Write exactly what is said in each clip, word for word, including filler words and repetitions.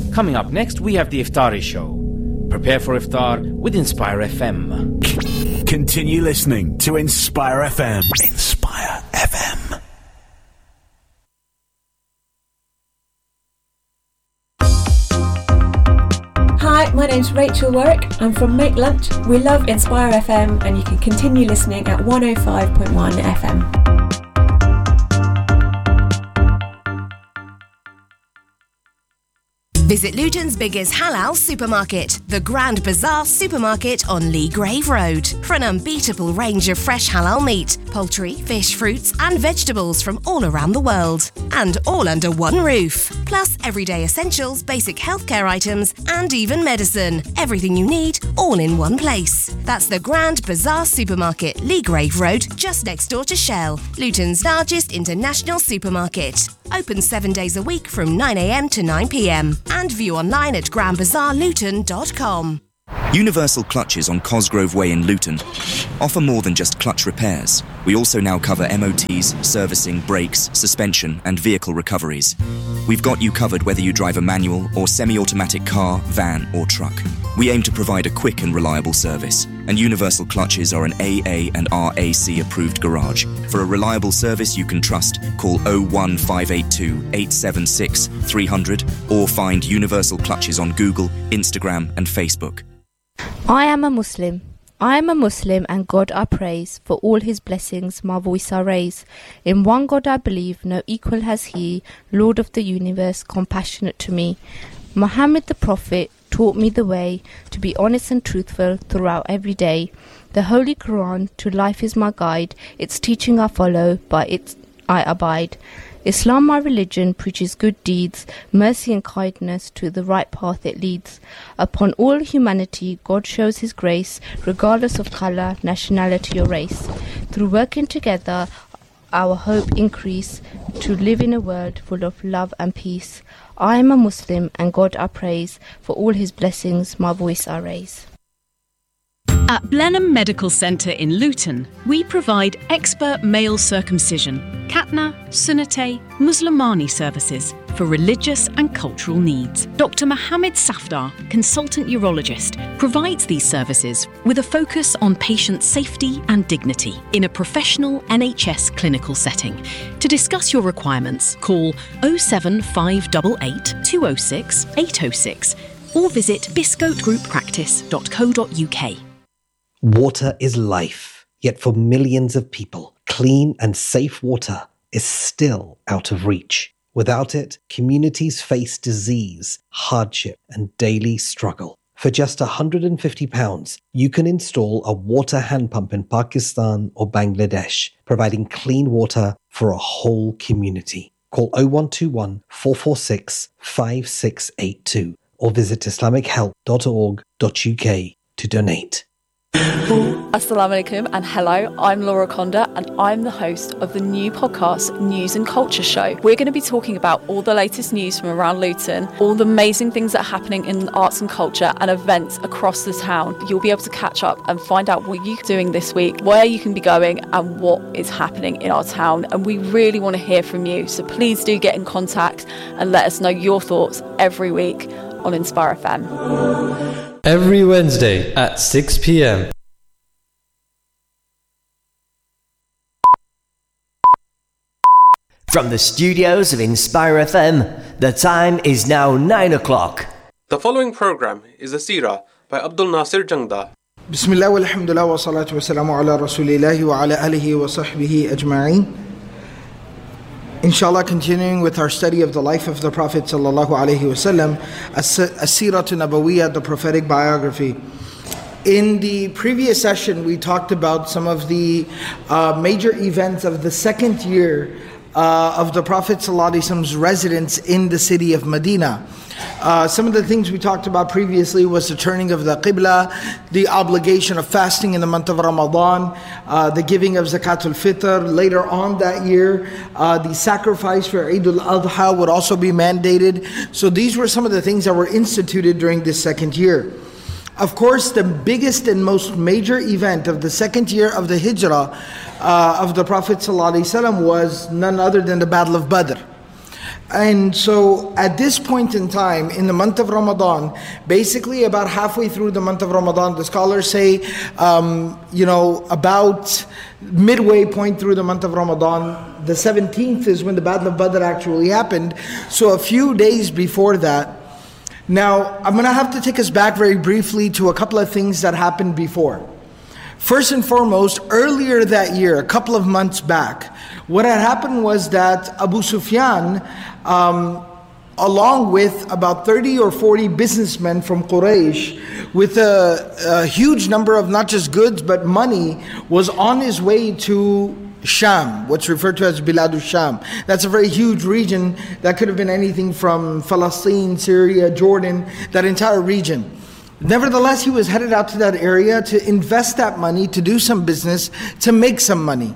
Coming up next, we have the Iftari Show. Prepare for Iftar with Inspire F M. Continue listening to Inspire F M. Inspire F M. Hi, my name's Rachel Warwick. I'm from Make Lunch. We love Inspire F M, and you can continue listening at one oh five point one F M. Visit Luton's biggest halal supermarket, the Grand Bazaar Supermarket on Lee Grave Road, for an unbeatable range of fresh halal meat, poultry, fish, fruits and vegetables from all around the world. And all under one roof. Plus everyday essentials, basic healthcare items and even medicine. Everything you need, all in one place. That's the Grand Bazaar Supermarket, Lee Grave Road, just next door to Shell, Luton's largest international supermarket. Open seven days a week from nine a m to nine p m and view online at grand bazaar luton dot com. Universal Clutches on Cosgrove Way in Luton offer more than just clutch repairs. We also now cover M O Ts, servicing, brakes, suspension and vehicle recoveries. We've got you covered whether you drive a manual or semi-automatic car, van or truck. We aim to provide a quick and reliable service, and Universal Clutches are an A A and R A C approved garage. For a reliable service you can trust, call oh one five eight two, eight seven six, three hundred or find Universal Clutches on Google, Instagram and Facebook. I am a Muslim. I am a Muslim and God I praise, for all his blessings my voice I raise. In one God I believe, no equal has he, Lord of the universe, compassionate to me. Muhammad the Prophet taught me the way to be honest and truthful throughout every day. The Holy Quran to life is my guide, its teaching I follow, by it I abide. Islam, my religion, preaches good deeds, mercy and kindness, to the right path it leads. Upon all humanity, God shows his grace, regardless of colour, nationality or race. Through working together, our hope increase, to live in a world full of love and peace. I am a Muslim and God I praise, for all his blessings my voice I raise. At Blenheim Medical Centre in Luton, we provide expert male circumcision, Khatna, Sunnate, Muslimani services for religious and cultural needs. Doctor Mohammed Safdar, consultant urologist, provides these services with a focus on patient safety and dignity in a professional N H S clinical setting. To discuss your requirements, call oh seven five eight eight, two oh six, eight oh six or visit biscote group practice dot co dot u k. Water is life, yet for millions of people, clean and safe water is still out of reach. Without it, communities face disease, hardship, and daily struggle. For just one hundred fifty pounds, you can install a water hand pump in Pakistan or Bangladesh, providing clean water for a whole community. Call oh one two one, four four six, five six eight two or visit islamic help dot org dot u k to donate. Assalamu alaikum and hello, I'm Laura Conda and I'm the host of the new podcast News and Culture Show. We're going to be talking about all the latest news from around Luton, all the amazing things that are happening in arts and culture and events across the town. You'll be able to catch up and find out what you're doing this week, where you can be going and what is happening in our town, and we really want to hear from you, so please do get in contact and let us know your thoughts every week on Inspire F M. Every Wednesday at six p m From the studios of Inspire F M, the time is now nine o'clock. The following program is a seerah by Abdul Nasir Jangda. Bismillah walhamdulillah wa salatu wa salamu ala rasulillahi wa ala alihi wa sahbihi ajma'een. Inshallah, continuing with our study of the life of the Prophet sallallahu alaihi wasallam, as-Siratu Nabawiyya, the prophetic biography. In the previous session, we talked about some of the uh, major events of the second year uh, of the Prophet sallallahu alaihi wasallam's residence in the city of Medina. Uh, some of the things we talked about previously was the turning of the Qibla, the obligation of fasting in the month of Ramadan, uh, the giving of Zakatul Fitr. Later on that year, uh, the sacrifice for Eid al-Adha would also be mandated. So these were some of the things that were instituted during this second year. Of course, the biggest and most major event of the second year of the Hijrah uh, of the Prophet ﷺ was none other than the Battle of Badr. And so at this point in time, in the month of Ramadan, basically about halfway through the month of Ramadan, the scholars say, um, you know, about midway point through the month of Ramadan, the seventeenth is when the Battle of Badr actually happened. So a few days before that. Now, I'm going to have to take us back very briefly to a couple of things that happened before. First and foremost, earlier that year, a couple of months back, what had happened was that Abu Sufyan, um, along with about thirty or forty businessmen from Quraysh, with a, a huge number of not just goods but money, was on his way to Sham, what's referred to as Bilad Sham. That's a very huge region that could have been anything from Palestine, Syria, Jordan, that entire region. Nevertheless, he was headed out to that area to invest that money, to do some business, to make some money.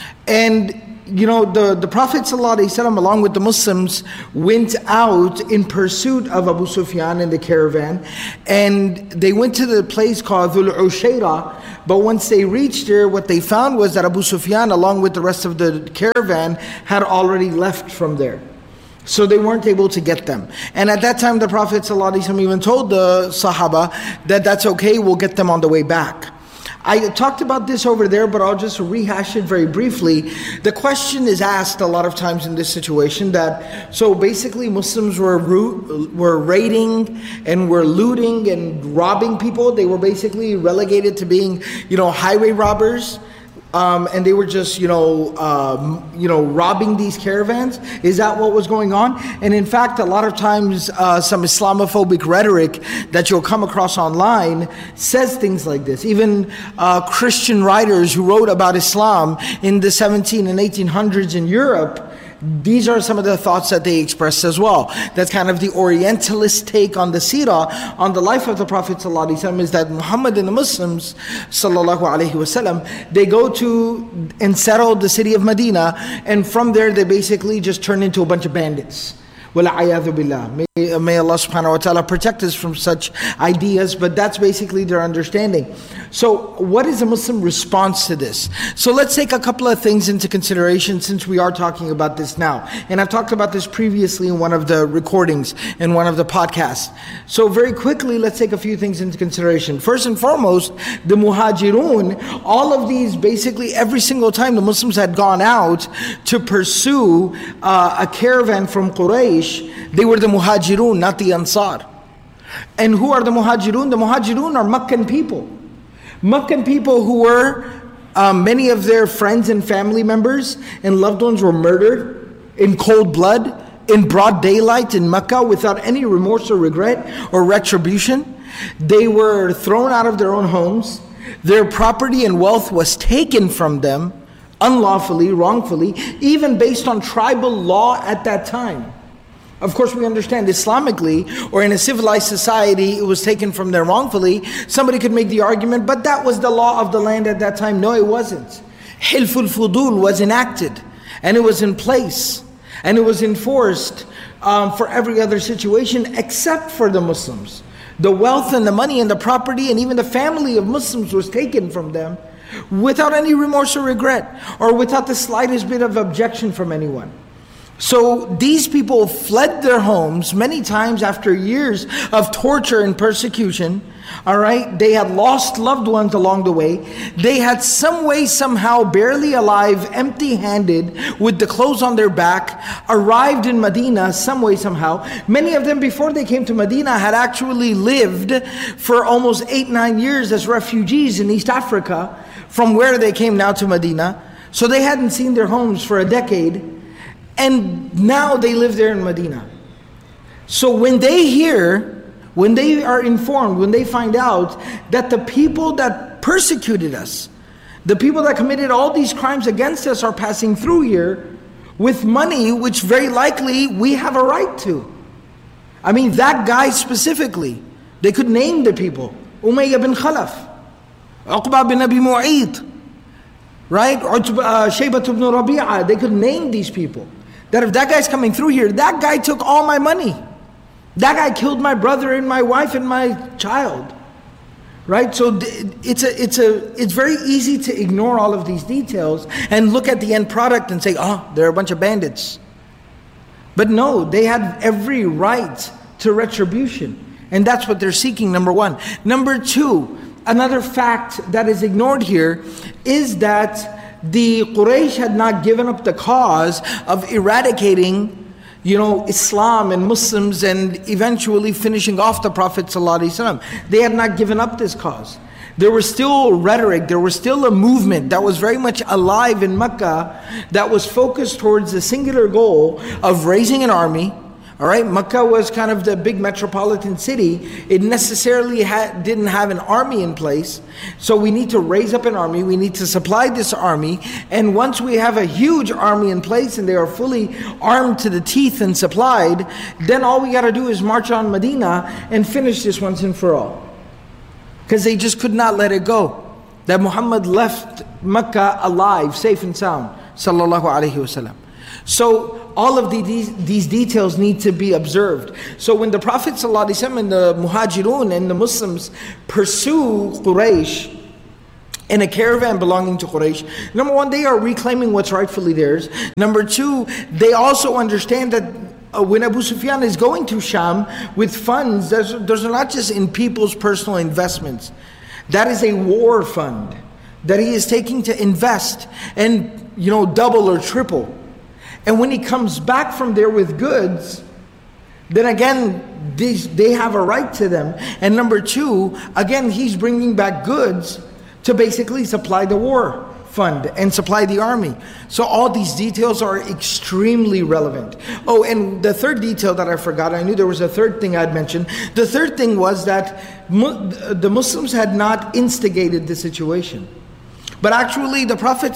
And you know, the, the Prophet ﷺ, along with the Muslims, went out in pursuit of Abu Sufyan in the caravan. And they went to the place called Dhul Ushayra. But once they reached there, what they found was that Abu Sufyan, along with the rest of the caravan, had already left from there. So they weren't able to get them. And at that time, the Prophet ﷺ even told the Sahaba that that's okay, we'll get them on the way back. I talked about this over there, but I'll just rehash it very briefly. The question is asked a lot of times in this situation that, so basically Muslims were were raiding and were looting and robbing people. They were basically relegated to being, you know, highway robbers. Um, and they were just, you know, um, you know, robbing these caravans. Is that what was going on? And in fact, a lot of times, uh, some Islamophobic rhetoric that you'll come across online says things like this. Even uh, Christian writers who wrote about Islam in the seventeen and eighteen hundreds in Europe, these are some of the thoughts that they expressed as well. That's kind of the Orientalist take on the seerah, on the life of the Prophet ﷺ, is that Muhammad and the Muslims ﷺ, they go to and settle the city of Medina, and from there they basically just turn into a bunch of bandits. وَالْعَيَاذُ بِاللَّهِ. May, may Allah subhanahu wa ta'ala protect us from such ideas, but that's basically their understanding. So what is a Muslim response to this? So let's take a couple of things into consideration since we are talking about this now. And I've talked about this previously in one of the recordings, in one of the podcasts. So very quickly, let's take a few things into consideration. First and foremost, the Muhajirun, all of these, basically every single time the Muslims had gone out to pursue uh, a caravan from Quraysh, they were the Muhajirun, not the Ansar. And who are the Muhajirun? The Muhajirun are Meccan people. Meccan people who were, um, many of their friends and family members and loved ones were murdered in cold blood, in broad daylight in Mecca without any remorse or regret or retribution. They were thrown out of their own homes. Their property and wealth was taken from them unlawfully, wrongfully, even based on tribal law at that time. Of course, we understand Islamically, or in a civilized society, it was taken from them wrongfully. Somebody could make the argument, but that was the law of the land at that time. No, it wasn't. Hilful Fudul was enacted, and it was in place, and it was enforced um, for every other situation except for the Muslims. The wealth and the money and the property and even the family of Muslims was taken from them without any remorse or regret, or without the slightest bit of objection from anyone. So these people fled their homes many times after years of torture and persecution. All right, they had lost loved ones along the way. They had some way, somehow, barely alive, empty-handed, with the clothes on their back, arrived in Medina some way, somehow. Many of them, before they came to Medina, had actually lived for almost eight, nine years as refugees in East Africa, from where they came now to Medina. So they hadn't seen their homes for a decade. And now they live there in Medina. So when they hear, when they are informed, when they find out that the people that persecuted us, the people that committed all these crimes against us are passing through here with money which very likely we have a right to. I mean, that guy specifically, they could name the people. Umayyah bin Khalaf, Uqba bin Abi Mu'ayt, right? Uh, Shaybat ibn Rabi'ah, they could name these people. That if that guy's coming through here, that guy took all my money. That guy killed my brother and my wife and my child. Right? So it's a, it's a, it's very easy to ignore all of these details and look at the end product and say, oh, they're a bunch of bandits. But no, they had every right to retribution. And that's what they're seeking, number one. Number two, another fact that is ignored here is that the Quraysh had not given up the cause of eradicating, you know, Islam and Muslims and eventually finishing off the Prophet ﷺ. They had not given up this cause. There was still rhetoric, there was still a movement that was very much alive in Mecca that was focused towards the singular goal of raising an army. All right, Mecca was kind of the big metropolitan city. It necessarily ha- didn't have an army in place. So we need to raise up an army. We need to supply this army. And once we have a huge army in place and they are fully armed to the teeth and supplied, then all we got to do is march on Medina and finish this once and for all. Because they just could not let it go. That Muhammad left Mecca alive, safe and sound. Sallallahu Alaihi Wasallam. So all of the, these, these details need to be observed. So when the Prophet ﷺ and the Muhajirun and the Muslims pursue Quraysh in a caravan belonging to Quraysh, number one, they are reclaiming what's rightfully theirs. Number two, they also understand that uh, when Abu Sufyan is going to Sham with funds, there's, there's not just in people's personal investments. That is a war fund that he is taking to invest and, you know, double or triple. And when he comes back from there with goods, then again, these, they have a right to them. And number two, again, he's bringing back goods to basically supply the war fund and supply the army. So all these details are extremely relevant. Oh, and the third detail that I forgot, I knew there was a third thing I'd mentioned. The third thing was that mu- the Muslims had not instigated the situation. But actually, the Prophet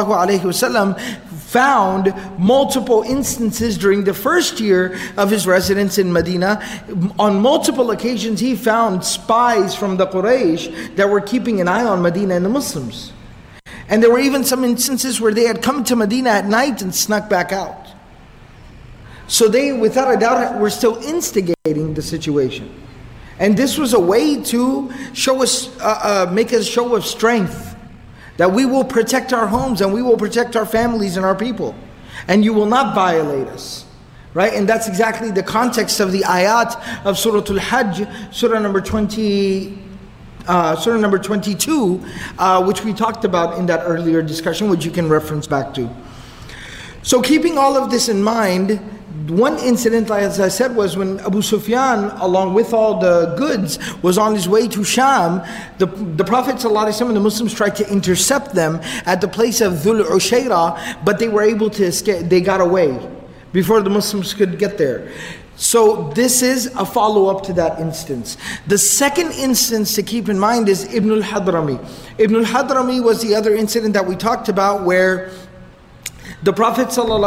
ﷺ found multiple instances during the first year of his residence in Medina. On multiple occasions, he found spies from the Quraysh that were keeping an eye on Medina and the Muslims. And there were even some instances where they had come to Medina at night and snuck back out. So they, without a doubt, were still instigating the situation. And this was a way to show us, uh, uh, make a show of strength. That we will protect our homes and we will protect our families and our people. And you will not violate us. Right? And that's exactly the context of the ayat of Surah Al-Hajj, Surah number twenty, uh, Surah number twenty-two, uh, which we talked about in that earlier discussion, which you can reference back to. So keeping all of this in mind, one incident, as I said, was when Abu Sufyan, along with all the goods, was on his way to Sham. The, the Prophet ﷺ and the Muslims tried to intercept them at the place of Dhul Ushayra, but they were able to escape. They got away before the Muslims could get there. So this is a follow-up to that instance. The second instance to keep in mind is Ibn al-Hadrami. Ibn al-Hadrami was the other incident that we talked about where the Prophet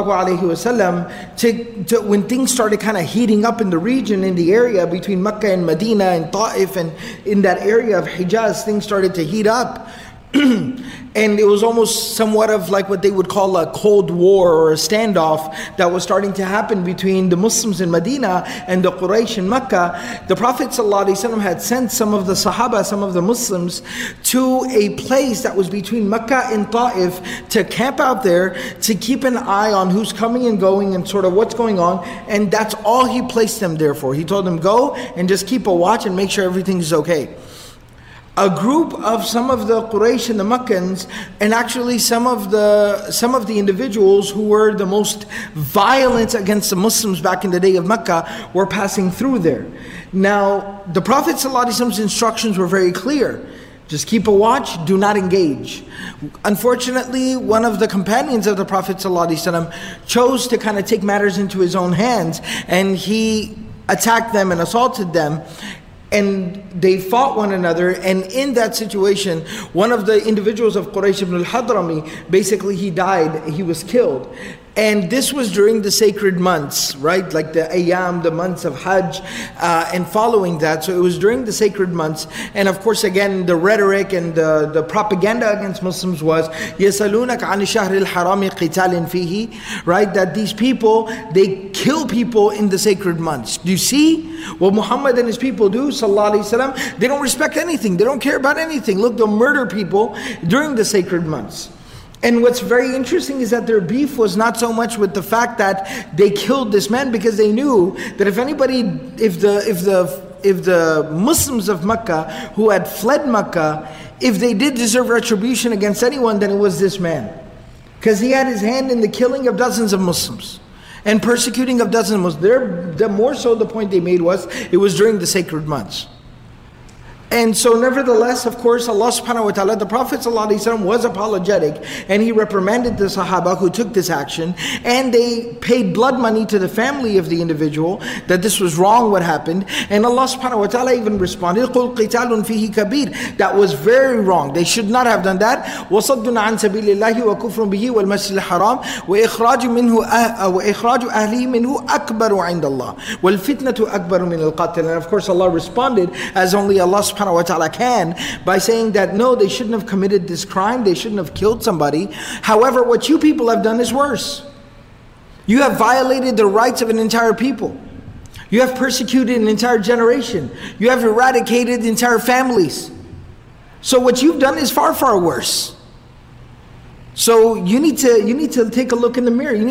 ﷺ, to, to, when things started kind of heating up in the region, in the area between Mecca and Medina and Ta'if, and in that area of Hijaz, things started to heat up. And it was almost somewhat of like what they would call a cold war or a standoff that was starting to happen between the Muslims in Medina and the Quraysh in Mecca. The Prophet ﷺ had sent some of the Sahaba, some of the Muslims, to a place that was between Mecca and Ta'if to camp out there, to keep an eye on who's coming and going and sort of what's going on. And that's all he placed them there for. He told them, go and just keep a watch and make sure everything's okay. A group of some of the Quraysh and the Meccans, and actually some of the some of the individuals who were the most violent against the Muslims back in the day of Mecca, were passing through there. Now, the Prophet ﷺ's instructions were very clear. Just keep a watch, do not engage. Unfortunately, one of the companions of the Prophet ﷺ chose to kind of take matters into his own hands, and he attacked them and assaulted them. And they fought one another, and in that situation, one of the individuals of Quraysh, Ibn al-Hadrami, basically he died, he was killed. And this was during the sacred months, right? Like the Ayyam, the months of Hajj, uh, and following that. So it was during the sacred months. And of course, again, the rhetoric and the, the propaganda against Muslims was, يَسَلُونَكَ عَنِ الشَّهْرِ الْحَرَامِ قِتَالٍ فِيهِ, right? That these people, they kill people in the sacred months. Do you see what Muhammad and his people do, sallallahu alaihi wasallam? They don't respect anything. They don't care about anything. Look, they'll murder people during the sacred months. And what's very interesting is that their beef was not so much with the fact that they killed this man, because they knew that if anybody, if the if the if the Muslims of Mecca who had fled Mecca, if they did deserve retribution against anyone, then it was this man, because he had his hand in the killing of dozens of Muslims and persecuting of dozens of Muslims. They're, the more so the point they made was it was during the sacred months. And so nevertheless, of course, Allah subhanahu wa ta'ala, the Prophet sallallahu alaihi wasallam was apologetic, and he reprimanded the Sahaba who took this action, and they paid blood money to the family of the individual, that this was wrong what happened. And Allah subhanahu wa ta'ala even responded, قُلْ قِتَالٌ فِيهِ كَبِيرٌ, that was very wrong. They should not have done that. وَصَدٌّ عَنْ سَبِيلِ اللَّهِ وَكُفْرٌ بِهِ وَالْمَسْجِدِ الْحَرَامِ وَإِخْرَاجُ مِنْهُ وَإِخْرَاجُ أَهْلِهِ مِنْهُ أَكْبَرُ عِنْدَ اللَّهِ وَالْفِتْنَةُ أَكْبَرُ مِنَ الْقَتْلِ. And of course Allah responded, as only Allah subhanahu wa ta'ala can, by saying that no, they shouldn't have committed this crime, they shouldn't have killed somebody. However, what you people have done is worse. You have violated the rights of an entire people. You have persecuted an entire generation. You have eradicated entire families. So what you've done is far, far worse. So you need to you need to take a look in the mirror. You need